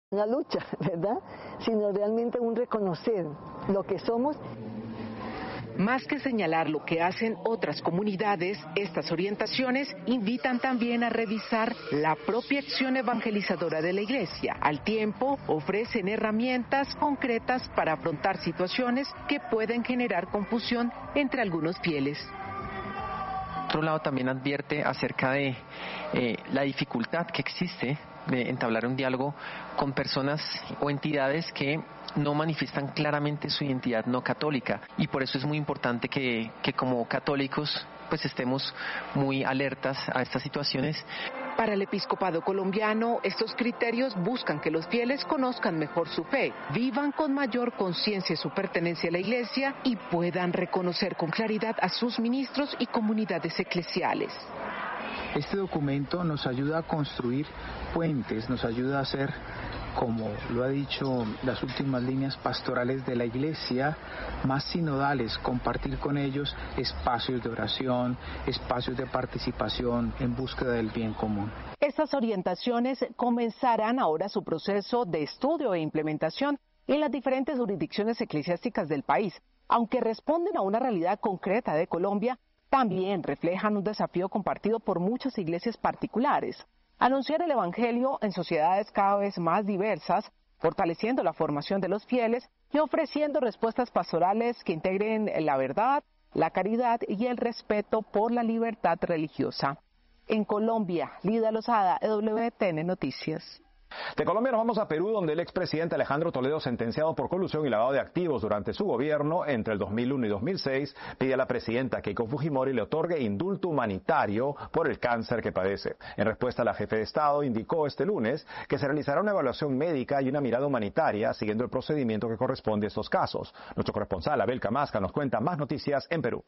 una lucha, ¿verdad? Sino realmente un reconocer lo que somos. Más que señalar lo que hacen otras comunidades, estas orientaciones invitan también a revisar la propia acción evangelizadora de la Iglesia. Al tiempo, ofrecen herramientas concretas para afrontar situaciones que pueden generar confusión entre algunos fieles. Por otro lado, también advierte acerca de la dificultad que existe de entablar un diálogo con personas o entidades que no manifiestan claramente su identidad no católica, y por eso es muy importante que como católicos pues estemos muy alertas a estas situaciones. Para el episcopado colombiano, estos criterios buscan que los fieles conozcan mejor su fe, vivan con mayor conciencia su pertenencia a la Iglesia y puedan reconocer con claridad a sus ministros y comunidades eclesiales. Este documento nos ayuda a construir puentes, nos ayuda a hacer, como lo ha dicho las últimas líneas pastorales de la Iglesia, más sinodales, compartir con ellos espacios de oración, espacios de participación en búsqueda del bien común. Estas orientaciones comenzarán ahora su proceso de estudio e implementación en las diferentes jurisdicciones eclesiásticas del país. Aunque responden a una realidad concreta de Colombia, también reflejan un desafío compartido por muchas iglesias particulares. Anunciar el Evangelio en sociedades cada vez más diversas, fortaleciendo la formación de los fieles y ofreciendo respuestas pastorales que integren la verdad, la caridad y el respeto por la libertad religiosa. En Colombia, Lida Lozada, EWTN Noticias. De Colombia nos vamos a Perú, donde el expresidente Alejandro Toledo, sentenciado por colusión y lavado de activos durante su gobierno entre el 2001 y 2006, pide a la presidenta Keiko Fujimori le otorgue indulto humanitario por el cáncer que padece. En respuesta, la jefe de Estado indicó este lunes que se realizará una evaluación médica y una mirada humanitaria siguiendo el procedimiento que corresponde a estos casos. Nuestro corresponsal Abel Camasca nos cuenta más noticias en Perú.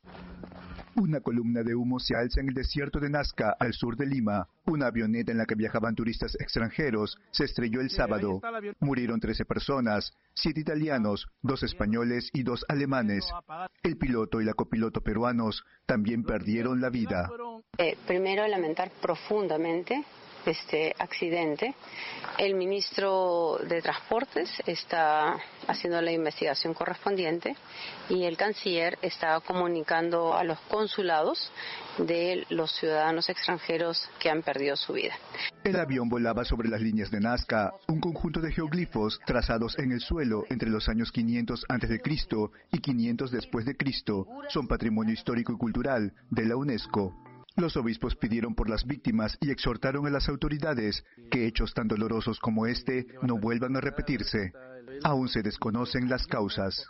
Una columna de humo se alza en el desierto de Nazca, al sur de Lima. Una avioneta en la que viajaban turistas extranjeros se estrelló el sábado. Murieron 13 personas, 7 italianos, 2 españoles y 2 alemanes. El piloto y la copiloto peruanos también perdieron la vida. Primero, lamentar profundamente este accidente. El ministro de Transportes está haciendo la investigación correspondiente y el canciller está comunicando a los consulados de los ciudadanos extranjeros que han perdido su vida. El avión volaba sobre las líneas de Nazca, un conjunto de geoglifos trazados en el suelo entre los años 500 a.C. y 500 después de Cristo. Son patrimonio histórico y cultural de la UNESCO. Los obispos pidieron por las víctimas y exhortaron a las autoridades que hechos tan dolorosos como este no vuelvan a repetirse. Aún se desconocen las causas.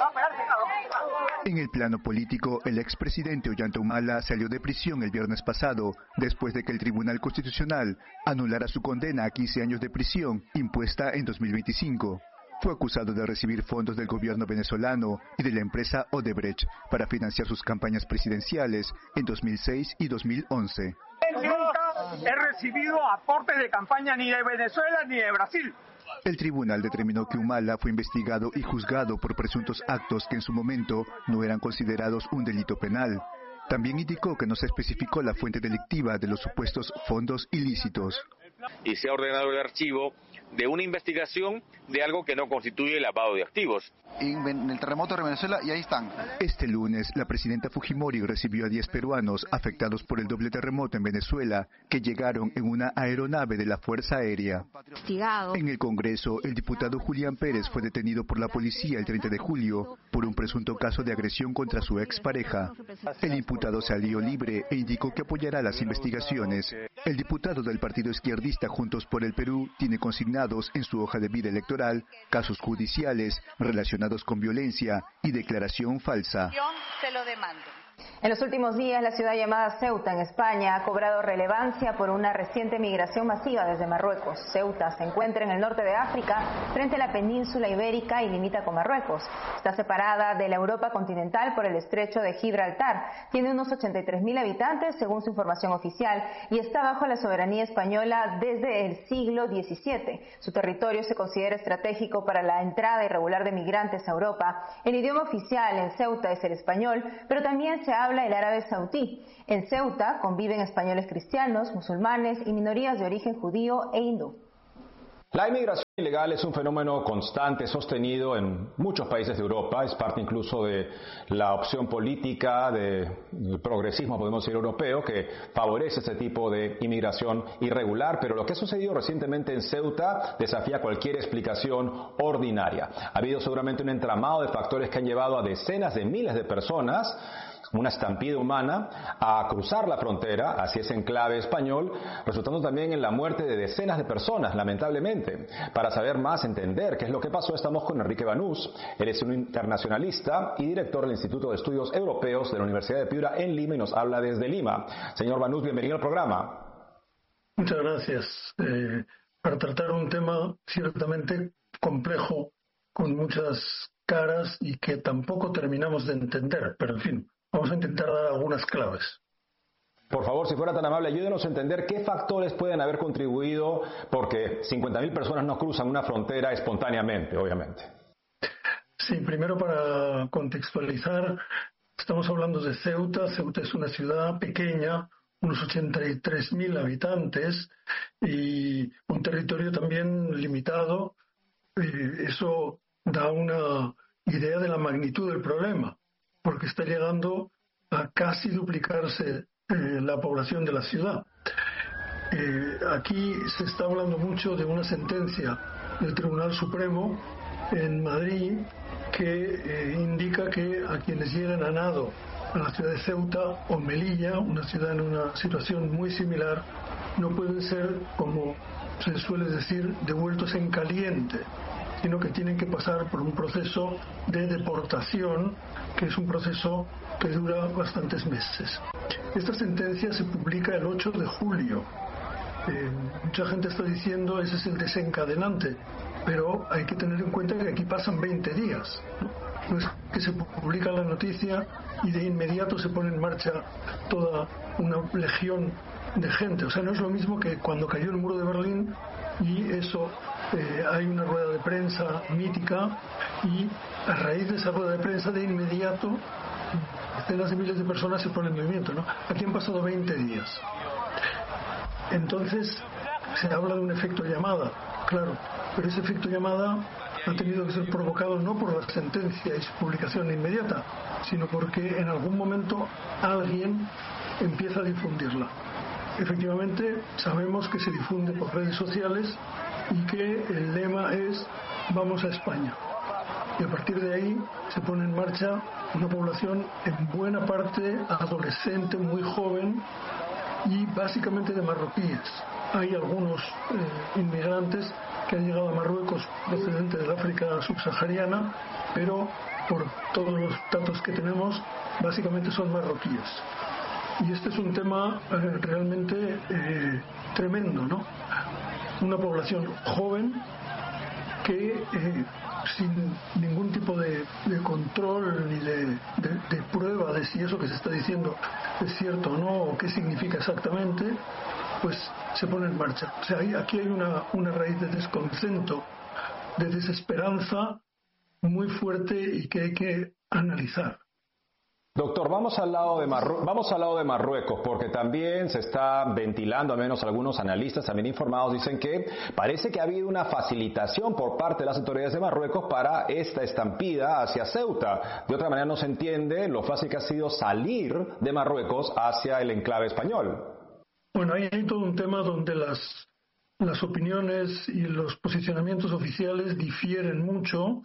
En el plano político, el expresidente Ollanta Humala salió de prisión el viernes pasado, después de que el Tribunal Constitucional anulara su condena a 15 años de prisión, impuesta en 2025. Fue acusado de recibir fondos del gobierno venezolano y de la empresa Odebrecht para financiar sus campañas presidenciales en 2006 y 2011. Nunca he recibido aportes de campaña ni de Venezuela ni de Brasil. El tribunal determinó que Humala fue investigado y juzgado por presuntos actos que en su momento no eran considerados un delito penal. También indicó que no se especificó la fuente delictiva de los supuestos fondos ilícitos. Y se ha ordenado el archivo de una investigación de algo que no constituye lavado de activos. En el terremoto de Venezuela, y ahí están. Este lunes, la presidenta Fujimori recibió a 10 peruanos afectados por el doble terremoto en Venezuela, que llegaron en una aeronave de la Fuerza Aérea. En el Congreso, el diputado Julián Pérez fue detenido por la policía el 30 de julio por un presunto caso de agresión contra su expareja. El imputado salió libre e indicó que apoyará las investigaciones. El diputado del partido izquierdista Juntos por el Perú tiene consignados en su hoja de vida electoral casos judiciales relacionados con violencia y declaración falsa. Se lo demando. En los últimos días, la ciudad llamada Ceuta, en España, ha cobrado relevancia por una reciente migración masiva desde Marruecos. Ceuta se encuentra en el norte de África, frente a la península ibérica y limita con Marruecos. Está separada de la Europa continental por el estrecho de Gibraltar. Tiene unos 83.000 habitantes, según su información oficial, y está bajo la soberanía española desde el siglo XVII. Su territorio se considera estratégico para la entrada irregular de migrantes a Europa. El idioma oficial en Ceuta es el español, pero también se habla el árabe saudí. En Ceuta conviven españoles cristianos, musulmanes y minorías de origen judío e hindú. La inmigración Ilegal es un fenómeno constante, sostenido en muchos países de Europa, es parte incluso de la opción política del progresismo, podemos decir, europeo, que favorece este tipo de inmigración irregular, pero lo que ha sucedido recientemente en Ceuta desafía cualquier explicación ordinaria. Ha habido seguramente un entramado de factores que han llevado a decenas de miles de personas, una estampida humana, a cruzar la frontera hacia ese enclave español, resultando también en la muerte de decenas de personas, lamentablemente. Para saber más, entender qué es lo que pasó, estamos con Enrique Banús. Él es un internacionalista y director del Instituto de Estudios Europeos de la Universidad de Piura en Lima y nos habla desde Lima. Señor Banús, bienvenido al programa. Muchas gracias. Para tratar un tema ciertamente complejo, con muchas caras y que tampoco terminamos de entender, pero en fin, vamos a intentar dar algunas claves. Por favor, si fuera tan amable, ayúdenos a entender qué factores pueden haber contribuido, porque 50.000 personas no cruzan una frontera espontáneamente, obviamente. Sí, primero para contextualizar, estamos hablando de Ceuta. Ceuta es una ciudad pequeña, unos 83.000 habitantes y un territorio también limitado. Eso da una idea de la magnitud del problema, porque está llegando a casi duplicarse la población de la ciudad. Aquí se está hablando mucho de una sentencia del Tribunal Supremo en Madrid que indica que a quienes lleguen a nado a la ciudad de Ceuta o Melilla, una ciudad en una situación muy similar, no pueden ser, como se suele decir, devueltos en caliente, sino que tienen que pasar por un proceso de deportación, que es un proceso que dura bastantes meses. Esta sentencia se publica el 8 de julio. Mucha gente está diciendo ese es el desencadenante, pero hay que tener en cuenta que aquí pasan 20 días. No es que se publica la noticia y de inmediato se pone en marcha toda una legión de gente. O sea, no es lo mismo que cuando cayó el muro de Berlín y eso, hay una rueda de prensa mítica y a raíz de esa rueda de prensa de inmediato decenas de miles de personas se ponen en movimiento, ¿no? Aquí han pasado 20 días. Entonces se habla de un efecto llamada, claro, pero ese efecto llamada ha tenido que ser provocado no por la sentencia y su publicación inmediata, sino porque en algún momento alguien empieza a difundirla. Efectivamente, sabemos que se difunde por redes sociales y que el lema es «Vamos a España». Y a partir de ahí se pone en marcha una población en buena parte adolescente, muy joven y básicamente de marroquíes. Hay algunos inmigrantes que han llegado a Marruecos procedentes del África subsahariana, pero por todos los datos que tenemos, básicamente son marroquíes. Y este es un tema realmente tremendo, ¿no? Una población joven que sin ningún tipo de control ni de prueba de si eso que se está diciendo es cierto o no, o qué significa exactamente, pues se pone en marcha. O sea, aquí hay una raíz de desconcento, de desesperanza muy fuerte y que hay que analizar. Doctor, vamos al lado de Marruecos, porque también se está ventilando, al menos algunos analistas también informados dicen que parece que ha habido una facilitación por parte de las autoridades de Marruecos para esta estampida hacia Ceuta. De otra manera no se entiende lo fácil que ha sido salir de Marruecos hacia el enclave español. Bueno, ahí hay todo un tema donde las opiniones y los posicionamientos oficiales difieren mucho.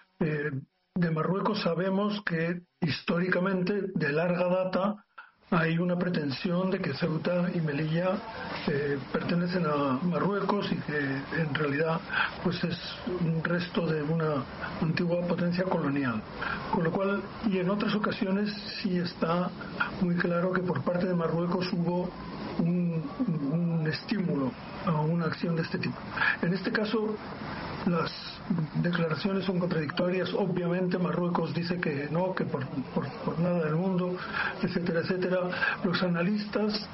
De Marruecos sabemos que históricamente, de larga data, hay una pretensión de que Ceuta y Melilla pertenecen a Marruecos y que en realidad pues es un resto de una antigua potencia colonial. Con lo cual, y en otras ocasiones sí está muy claro que por parte de Marruecos hubo un estímulo a una acción de este tipo. En este caso, las declaraciones son contradictorias. Obviamente Marruecos dice que no, que por nada del mundo, etcétera, etcétera. Los analistas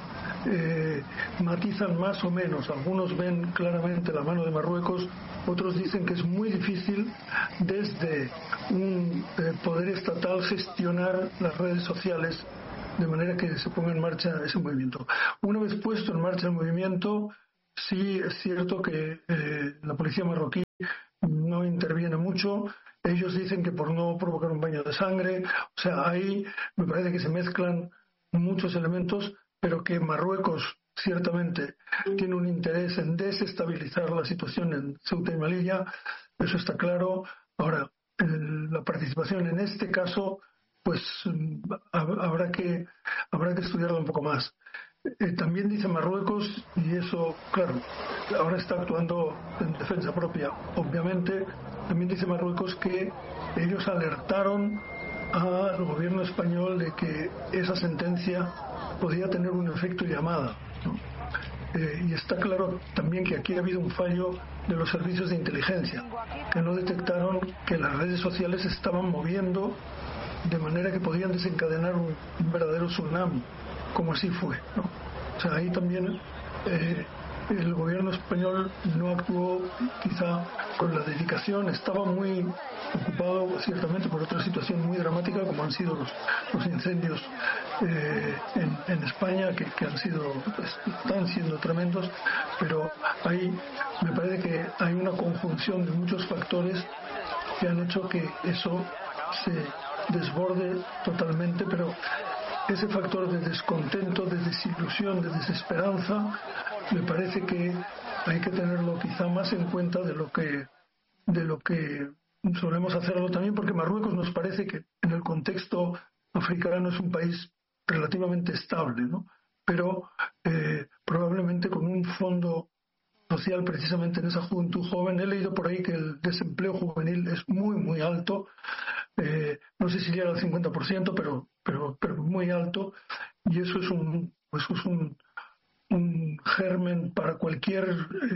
matizan más o menos. Algunos ven claramente la mano de Marruecos, otros dicen que es muy difícil desde un poder estatal gestionar las redes sociales de manera que se ponga en marcha ese movimiento. Una vez puesto en marcha el movimiento, Sí, es cierto que la policía marroquí no interviene mucho. Ellos dicen que por no provocar un baño de sangre. O sea, ahí me parece que se mezclan muchos elementos, pero que Marruecos ciertamente tiene un interés en desestabilizar la situación en Ceuta y Melilla. Eso está claro. Ahora, la participación en este caso, pues habrá que estudiarlo un poco más. También dice Marruecos, y eso, claro, ahora está actuando en defensa propia, obviamente, también dice Marruecos que ellos alertaron al gobierno español de que esa sentencia podía tener un efecto llamada, ¿no? Y está claro también que aquí ha habido un fallo de los servicios de inteligencia, que no detectaron que las redes sociales se estaban moviendo de manera que podían desencadenar un verdadero tsunami, como así fue, ¿no? O sea, ahí también el gobierno español no actuó quizá con la dedicación, estaba muy ocupado ciertamente por otra situación muy dramática como han sido los incendios en España, que han sido, pues, están siendo tremendos, pero ahí me parece que hay una conjunción de muchos factores que han hecho que eso se desborde totalmente, pero ese factor de descontento, de desilusión, de desesperanza, me parece que hay que tenerlo quizá más en cuenta de lo que solemos hacerlo también, porque Marruecos nos parece que en el contexto africano es un país relativamente estable, ¿no? Pero probablemente con un fondo social precisamente en esa juventud joven. He leído por ahí que el desempleo juvenil es muy, muy alto. No sé si llega al 50%, pero muy alto, y eso es un germen para cualquier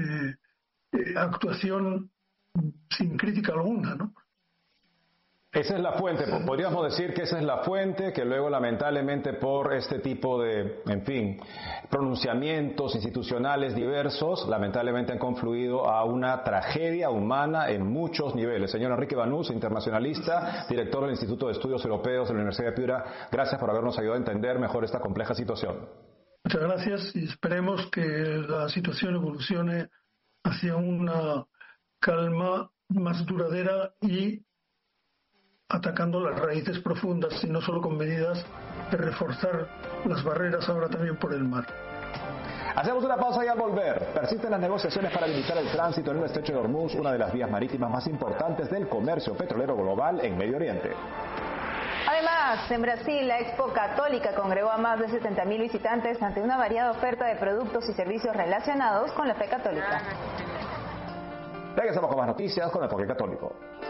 actuación sin crítica alguna, ¿no? Esa es la fuente, podríamos decir que esa es la fuente, que luego lamentablemente por este tipo de, en fin, pronunciamientos institucionales diversos, lamentablemente han confluido a una tragedia humana en muchos niveles. Señor Enrique Banús, internacionalista, director del Instituto de Estudios Europeos de la Universidad de Piura, gracias por habernos ayudado a entender mejor esta compleja situación. Muchas gracias y esperemos que la situación evolucione hacia una calma más duradera y atacando las raíces profundas y no solo con medidas de reforzar las barreras ahora también por el mar. Hacemos una pausa y al volver, persisten las negociaciones para limitar el tránsito en el estrecho de Hormuz, una de las vías marítimas más importantes del comercio petrolero global en Medio Oriente. Además, en Brasil, la Expo Católica congregó a más de 70.000 visitantes ante una variada oferta de productos y servicios relacionados con la fe católica. Regresamos con más noticias con el Enfoque Católico.